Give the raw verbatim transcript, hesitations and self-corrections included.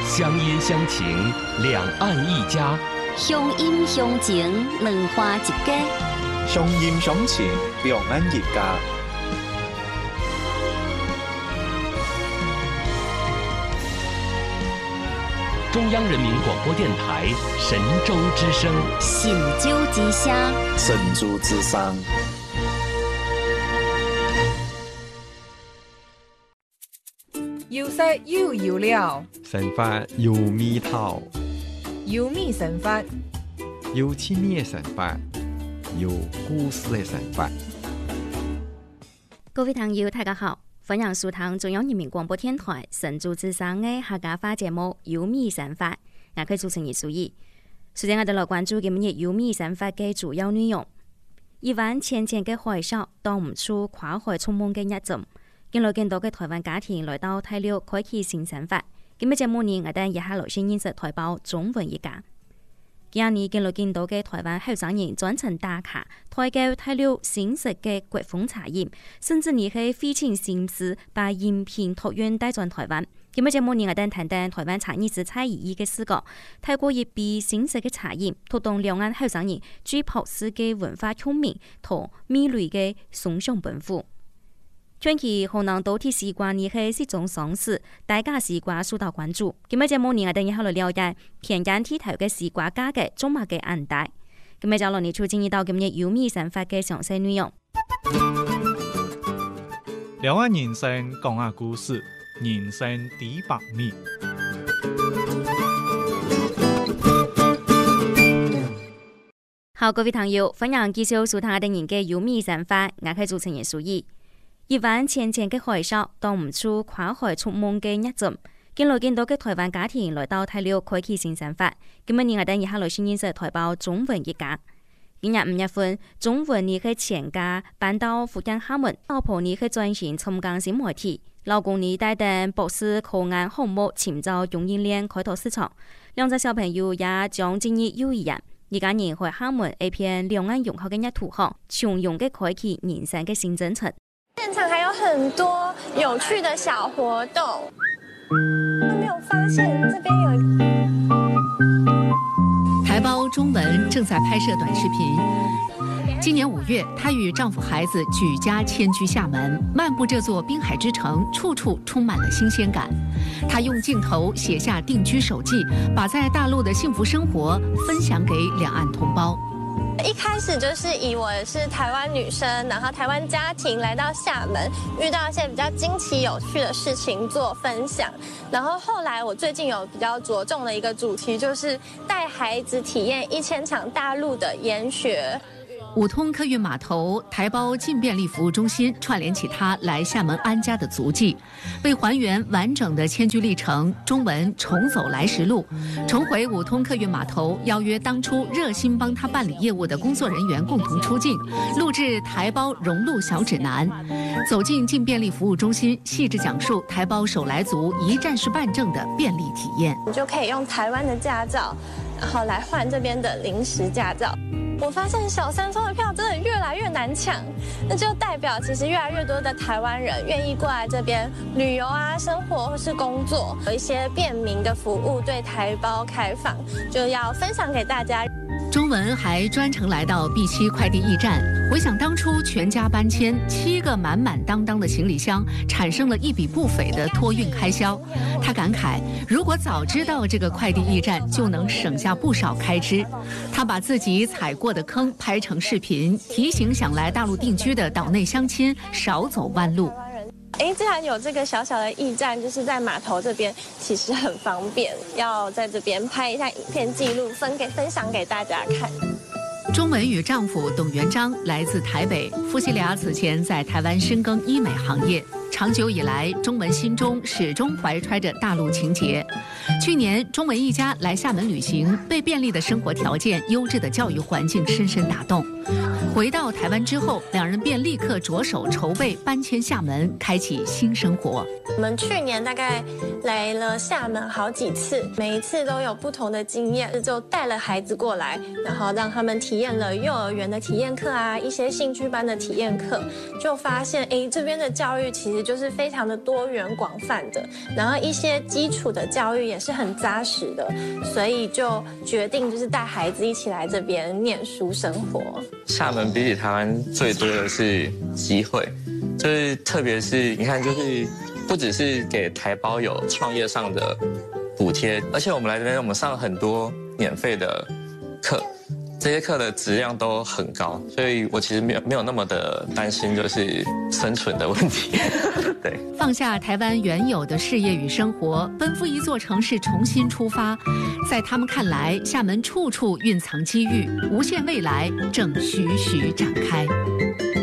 乡音乡情，两岸一家。 乡音乡情，两花一家。 乡音乡情，两岸一家。 中央人民广播电台神州之声， 神州之声， 神州之声。 有色又有料， 神法有味道， 有味神法， 有趣味的神法，有故事的神法。 各位朋友，大家好，歡迎收聽中央人民廣播電台神州之聲嘅客家話節目《有味神法》，我係主持人蘇怡。首先，我哋來關注今日《有味神法》嘅主要內容。一灣淺淺嘅海嘯擋唔住跨海衝夢嘅一陣。見來見到嘅台灣家庭來到大陸開啟新生活。今日節目呢，我哋一下來先認識台胞中文一家。今日見來見到嘅台灣後生人專程打卡，推介大陸新式嘅國風茶飲，甚至呢係費盡心思把飲品託運帶進台灣。今日節目呢，我哋談談台灣茶藝師蔡依依嘅視角，透過一杯新式嘅茶飲，推動兩岸後生人追朴實嘅文化聰明同美類嘅崇尚本府。長期河南道鐵西瓜呢係一種喪事，大家西瓜受到關注。今日節目呢，我哋以後來了解偏見剃頭嘅西瓜價格中碼嘅安排。今日就落嚟促進到今日有味神法嘅詳細內容。 兩岸人生講下故事，人生第百米。 好，各位朋友，歡迎繼續收聽我哋人嘅有味神法，我係主持人蘇怡。一灣淺淺嘅海嘯擋唔住跨海衝夢嘅一陣，見來見到嘅台灣家庭來到大陸開啟新生活。今日我哋以下來先認識台胞中文一家。今日五月份，中文呢係全家搬到福建廈門，老婆呢係專心參加新媒體，老公呢帶定博士考研項目尋找供應鏈開拓市場，兩隻小朋友也將進入幼兒園。一家人去廈門一片兩岸融合嘅一途航，從容嘅開啟人生嘅新征程。 現場還有很多有趣的小活動，有沒有發現這邊有台胞中文正在拍攝短視頻。今年五月，她與丈夫孩子舉家遷居廈門，漫步這座濱海之城，處處充滿了新鮮感。她用鏡頭寫下定居手記，把在大陸的幸福生活分享給兩岸同胞。 一開始就是以我是台灣女生，然後台灣家庭來到廈門，遇到一些比較驚奇有趣的事情做分享。然後後來我最近有比較着重的一個主題，就是帶孩子體驗一千場大陸的研學。 五通客運碼頭台胞進便利服務中心串聯起他來廈門安家的足跡，為還原完整的遷居歷程，中文重走來時路，重回五通客運碼頭，邀約當初熱心幫他辦理業務的工作人員共同出鏡，錄製台胞融入小指南，走進進便利服務中心，細緻講述台胞手來足一站式辦證的便利體驗。 你就可以用台灣的駕照，然後來換這邊的臨時駕照。我發現小三通的票真的越來越難搶，那就代表其實越來越多的台灣人願意過來這邊旅遊啊、生活或是工作，有一些便民的服務對台胞開放，就要分享給大家。 中文還專程來到碧溪快遞驛站，回想當初全家搬遷，七個滿滿當當的行李箱，產生了一筆不菲的托運開銷。他感慨，如果早知道這個快遞驛站，就能省下不少開支。他把自己踩過的坑拍成視頻，提醒想來大陸定居的島內鄉親少走彎路。 哎，既然有這個小小的驛站，就是在碼頭這邊，其實很方便。要在這邊拍一下影片記錄，分給分享給大家看。 中文與丈夫董元章來自台北，夫妻倆此前在台灣深耕醫美行業。長久以來，中文心中始終懷揣着大陸情結。去年，中文一家來廈門旅行，被便利的生活條件、優質的教育環境深深打動。 回到台湾之后，两人便立刻着手筹备搬迁厦门，开启新生活。 我们去年大概来了厦门好几次，每一次都有不同的经验，就带了孩子过来，然后让他们体验了幼儿园的体验课啊，一些兴趣班的体验课，就发现哎，这边的教育其实就是非常的多元广泛的，然后一些基础的教育也是很扎实的，所以就决定就是带孩子一起来这边念书生活。 厦门比起台湾最多的是机会，就是特别是你看，就是不只是给台胞有创业上的补贴，而且我们来这边我们上了很多免费的课，这些课的质量都很高，所以我其实没有没有那么的担心就是生存的问题。对， 放下台湾原有的事业与生活，奔赴一座城市重新出发，在他们看来，厦门处处蕴藏机遇，无限未来正徐徐展开。